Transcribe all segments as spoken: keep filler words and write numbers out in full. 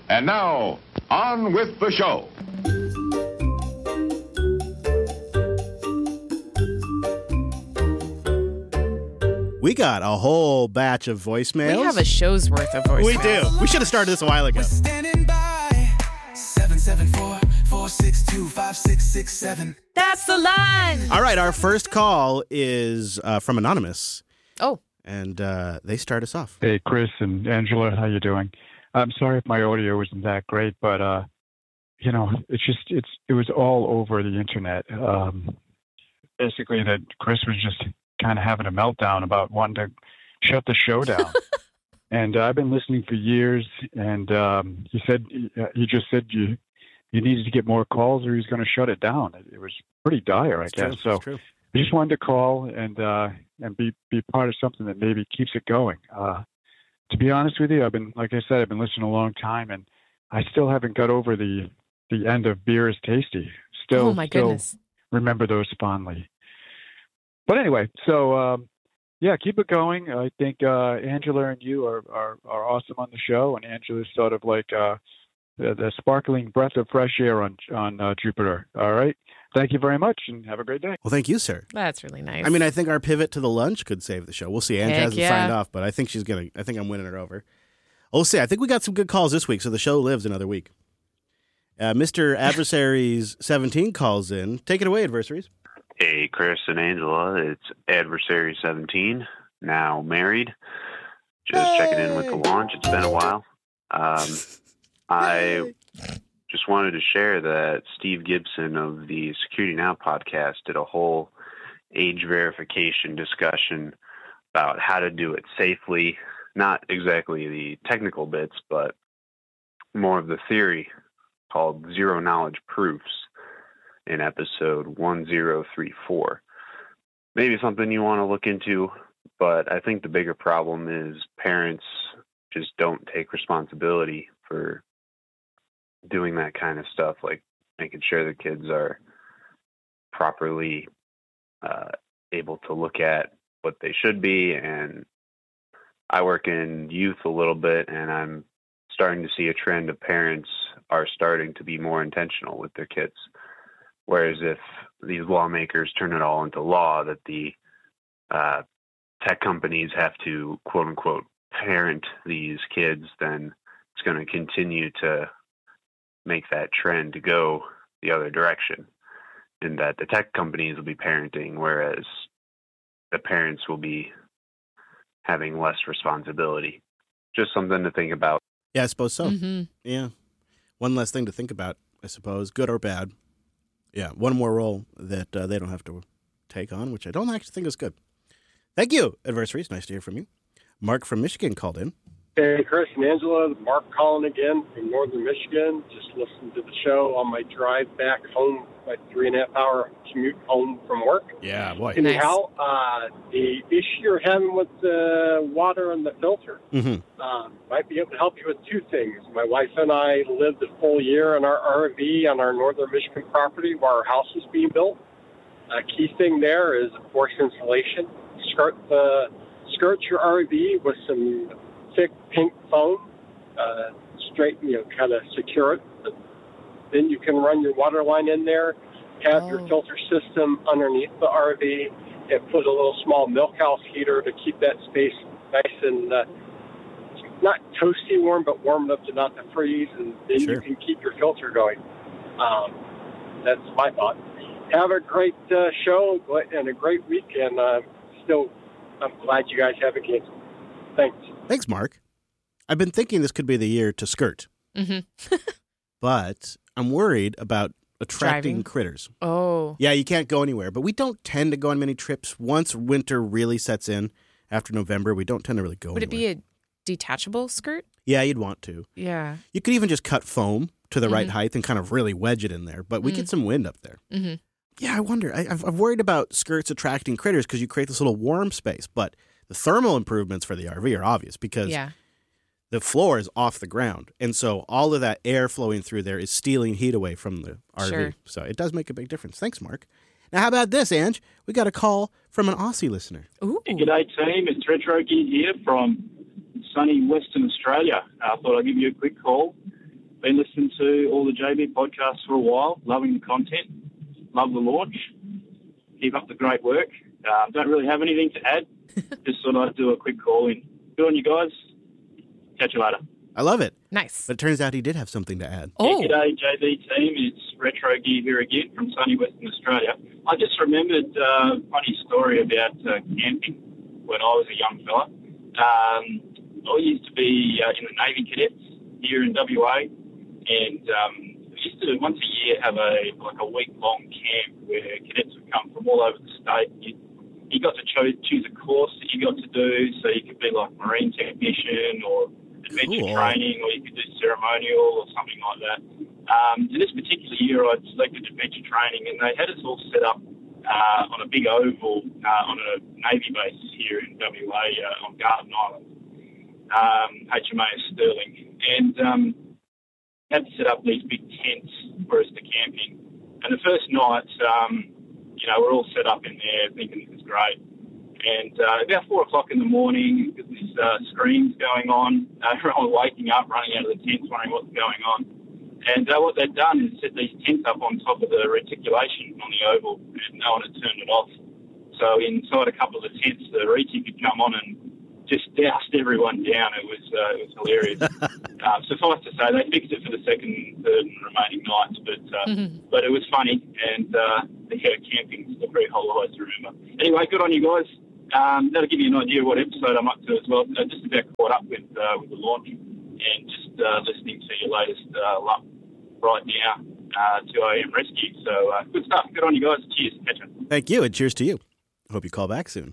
And now, on with the show. We got a whole batch of voicemails. We have a show's worth of voicemails. We do. We should have started this a while ago. We're standing by. seven seven four, four six two, five six six seven. That's the line. All right, our first call is uh, from Anonymous. Oh. And uh, they start us off. Hey, Chris and Angela, how you doing? I'm sorry if my audio isn't that great, but, uh, you know, it's just, it's it was all over the internet. Um, basically, that Chris was just kind of having a meltdown about wanting to shut the show down. And uh, I've been listening for years, and um, he said, he just said you you needed to get more calls or he was going to shut it down. It, it was pretty dire, I It's guess. true. So It's true. I just wanted to call and uh, and be, be part of something that maybe keeps it going. Uh, to be honest with you, I've been, like I said, I've been listening a long time, and I still haven't got over the the end of Beer is Tasty. Still, Oh, my still goodness. remember those fondly. But anyway, so um, yeah, keep it going. I think uh, Angela and you are, are, are awesome on the show, and Angela's sort of like uh, the, the sparkling breath of fresh air on on uh, Jupiter. All right, thank you very much, and have a great day. Well, thank you, sir. That's really nice. I mean, I think our pivot to the lunch could save the show. We'll see. Ange Heck hasn't yeah. signed off, but I think she's gonna. I think I'm winning her over. We'll see. I think we got some good calls this week, so the show lives another week. Uh, Mister Adversaries seventeen calls in. Take it away, Adversaries. Hey, Chris and Angela, it's Adversary seventeen, now married. Just Hey. checking in with the launch. It's been a while. Um, I just wanted to share that Steve Gibson of the Security Now podcast did a whole age verification discussion about how to do it safely. Not exactly the technical bits, but more of the theory, called Zero Knowledge Proofs, in episode one zero three four. Maybe something you want to look into, but I think the bigger problem is parents just don't take responsibility for doing that kind of stuff, like making sure the kids are properly uh, able to look at what they should be. And I work in youth a little bit, and I'm starting to see a trend of parents are starting to be more intentional with their kids. Whereas if these lawmakers turn it all into law that the uh, tech companies have to, quote unquote, parent these kids, then it's going to continue to make that trend to go the other direction, in that the tech companies will be parenting, whereas the parents will be having less responsibility. Just something to think about. Yeah, I suppose so. Mm-hmm. Yeah. One less thing to think about, I suppose, good or bad. Yeah, one more role that uh, they don't have to take on, which I don't actually think is good. Thank you, Adversaries. Nice to hear from you. Mark from Michigan called in. Hey, Chris and Angela, Mark calling again from northern Michigan. Just listened to the show on my drive back home, my three and a half hour commute home from work. Yeah, boy. Anyhow, uh, the issue you're having with the water and the filter Mm-hmm. uh, might be able to help you with two things. My wife and I lived a full year in our R V on our northern Michigan property while our house was being built. A key thing there is, of course, insulation. Skirt the skirt your R V with some thick pink foam, uh, straight, you know, kind of secure it. Then you can run your water line in there, have Oh. your filter system underneath the R V, and put a little small milk house heater to keep that space nice and uh, not toasty warm, but warm enough to not to freeze, and then Sure. you can keep your filter going. Um, that's my thought. Have a great uh, show and a great week, and uh, still, I'm glad you guys haven't canceled. Thanks. Thanks, Mark. I've been thinking this could be the year to skirt, Mm-hmm. but I'm worried about attracting Driving? critters. Oh. Yeah, you can't go anywhere, but we don't tend to go on many trips. Once winter really sets in after November, we don't tend to really go Would it anywhere. be a detachable skirt? Yeah, you'd want to. Yeah. You could even just cut foam to the right Mhm. height and kind of really wedge it in there, but we Mm. get some wind up there. Mm-hmm. Yeah, I wonder. I, I've, I've worried about skirts attracting critters because you create this little warm space, but the thermal improvements for the R V are obvious because Yeah. the floor is off the ground. And so all of that air flowing through there is stealing heat away from the R V. Sure. So it does make a big difference. Thanks, Mark. Now, how about this, Ange? We got a call from an Aussie listener. Ooh. G'day team, it's Retro Geek here from sunny Western Australia. I thought I'd give you a quick call. been listening to all the J B podcasts for a while, loving the content, love the launch. Keep up the great work. Uh, don't really have anything to add. Just thought I'd do a quick call in. Good on you guys. Catch you later. I love it. Nice. But it turns out he did have something to add. Oh. Yeah, g'day, J B team. It's Retro Gear here again from sunny Western Australia. I just remembered uh, a funny story about uh, camping when I was a young fella. Um, I used to be uh, in the Navy Cadets here in W A, and um, we used to once a year have a like a week long camp where cadets would come from all over the state. You, you got to cho- choose a course that you got to do, so you could be like marine technician or adventure Cool. training, or you could do ceremonial or something like that. Um, in this particular year, I'd selected adventure training, and they had us all set up uh, on a big oval uh, on a Navy base here in W A uh, on Garden Island, um, H M A S Stirling, and um, had to set up these big tents for us to camp in. And the first night, um, you know, we're all set up in there thinking this is great. And uh, about four o'clock in the morning, there's uh, screams going on. Uh, everyone waking up, running out of the tents, wondering what's going on. And uh, what they'd done is set these tents up on top of the reticulation on the oval, and no one had turned it off. So inside a couple of the tents, the retic had come on and just doused everyone down. It was uh, it was hilarious. uh, suffice to say, they fixed it for the second, third, and remaining nights, but uh, Mm-hmm. but it was funny, and uh, yeah, camping's a very whole lot to remember. Anyway, good on you guys. Um, that'll give you an idea of what episode I'm up to as well. Uh, just about caught up with uh, with the launch and just uh, listening to your latest uh, lump right now, uh, two a.m. rescue. So uh, good stuff. Good on you guys. Cheers. Catch you. Thank you, and cheers to you. Hope you call back soon.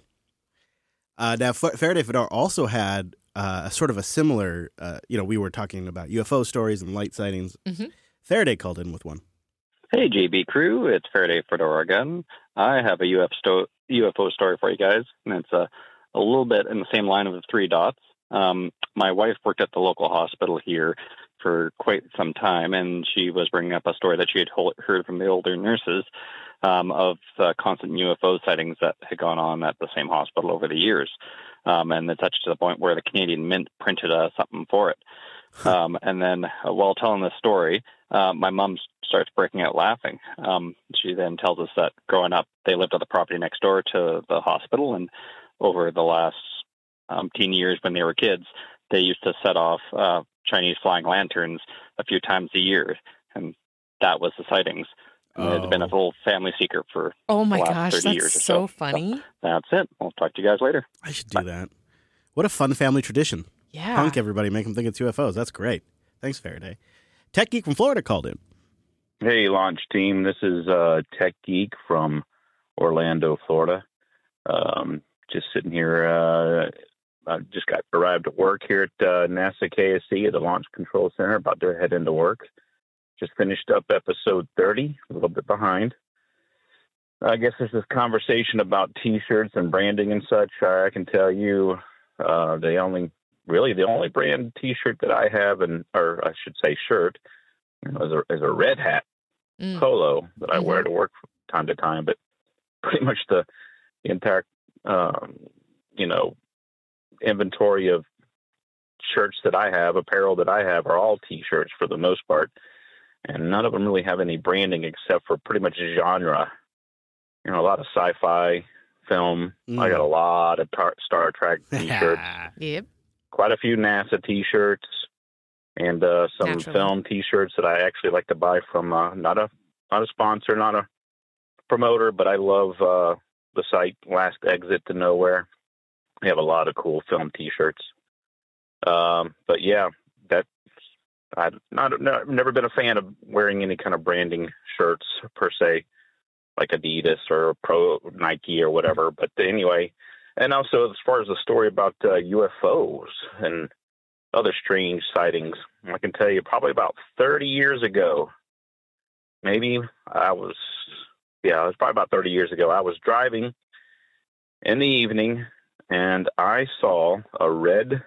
Uh, now, F- Faraday Fedora also had uh, a sort of a similar, uh, you know, we were talking about U F O stories and light sightings. Mm-hmm. Faraday called in with one. Hey, J B crew, it's Faraday Fedora again. I have a U F, sto- U F O story for you guys, and it's a, a little bit in the same line of the three dots. Um, my wife worked at the local hospital here for quite some time, and she was bringing up a story that she had ho- heard from the older nurses um, of uh, constant U F O sightings that had gone on at the same hospital over the years. Um, and it's such to the point where the Canadian Mint printed uh, something for it. Um, and then uh, while telling this story, uh, my mom starts breaking out laughing. Um, she then tells us that growing up, they lived on the property next door to the hospital, and over the last um, teen years when they were kids, they used to set off uh, Chinese flying lanterns a few times a year, and that was the sightings. And Oh. It's been a whole family secret for Oh my the last gosh, thirty years that's or so so. funny. That's it. I'll talk to you guys later. I should do that. What a fun family tradition. Yeah. Punk everybody, make them think it's U F Os. That's great. Thanks, Faraday. Tech Geek from Florida called in. Hey, launch team. This is uh, Tech Geek from Orlando, Florida. Um, just sitting here. Uh, I just got arrived at work here at uh, NASA K S C at the Launch Control Center. About to head into work. Just finished up episode thirty. A little bit behind. I guess this is conversation about T-shirts and branding and such. I can tell you, uh, the only, really the only brand T-shirt that I have, and or I should say shirt, you know, is a is a Red Hat Mm. polo that I Mhm. wear to work from time to time. But pretty much the entire, um, you know, inventory of shirts that I have, apparel that I have, are all T-shirts for the most part, and none of them really have any branding except for pretty much genre. You know, a lot of sci-fi film. Mm. I got a lot of tar- Star Trek T-shirts, Yep. quite a few NASA T-shirts, and uh, some Naturally. film T-shirts that I actually like to buy from uh, not a not a sponsor, not a promoter, but I love uh, the site Last Exit to Nowhere. They have a lot of cool film T-shirts. Um, but yeah, that I've not no, I've never been a fan of wearing any kind of branding shirts per se, like Adidas or Pro Nike or whatever. But anyway, and also as far as the story about uh, U F Os and other strange sightings, I can tell you probably about thirty years ago, maybe I was, yeah, it was probably about thirty years ago. I was driving in the evening and I saw a red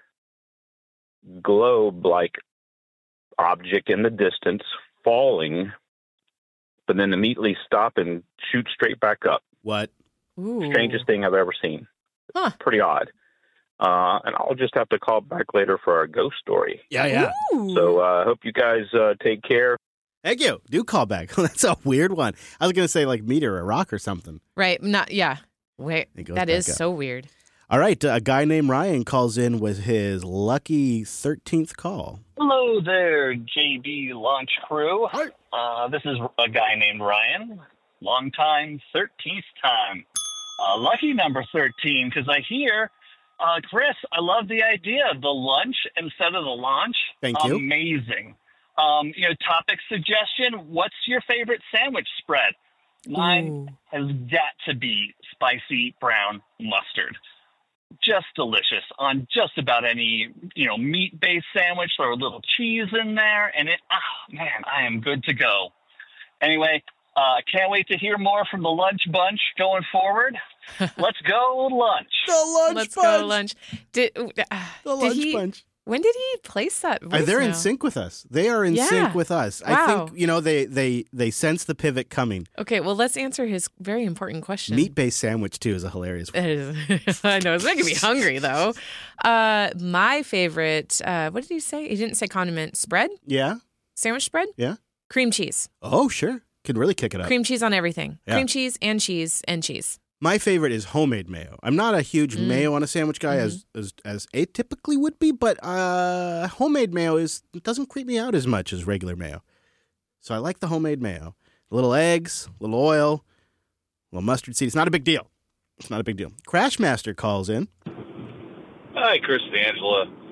globe-like object in the distance falling, but then immediately stop and shoot straight back up. What? Ooh. Strangest thing I've ever seen. Huh. Pretty odd. Uh, and I'll just have to call back later for our ghost story. Yeah, yeah. Ooh. So I uh, hope you guys uh, take care. Thank you. Do call back. That's a weird one. I was going to say like meteor or rock or something. Right. Not, yeah. Wait, It goes that back is up. so weird. All right. A guy named Ryan calls in with his lucky thirteenth call. Hello there, J B Launch Crew. Uh, this is a guy named Ryan. Long time, thirteenth time. Uh, lucky number thirteen, because I hear, uh, Chris, I love the idea of the lunch instead of the launch. Thank you. Amazing. Um, you know, topic suggestion, what's your favorite sandwich spread? Mine Ooh. has got to be spicy brown mustard. Just delicious on just about any, you know, meat-based sandwich. Throw a little cheese in there, and it, ah, man, I am good to go. Anyway, uh, can't wait to hear more from the Lunch Bunch going forward. Let's go lunch. The lunch Let's bunch. go lunch. Did, uh, The did lunch he, bunch. When did he place that Uh, they're in voicemail? sync with us. They are in Yeah. sync with us. I Wow. think, you know, they, they, they sense the pivot coming. Okay, well, let's answer his very important question. Meat-based sandwich, too, is a hilarious one. It is. I know. It's making me hungry, though. Uh, my favorite, uh, what did he say? He didn't say condiment. Spread? Yeah? Sandwich spread? Yeah? Cream cheese. Oh, sure. Could really kick it up. Cream cheese on everything. Yeah. Cream cheese and cheese and cheese. My favorite is homemade mayo. I'm not a huge Mm. mayo on a sandwich guy as, as as atypically would be, but uh, homemade mayo is it doesn't creep me out as much as regular mayo. So I like the homemade mayo. Little eggs, little oil, little mustard seed. It's not a big deal. It's not a big deal. Crashmaster calls in. Hi, Chris and Angela.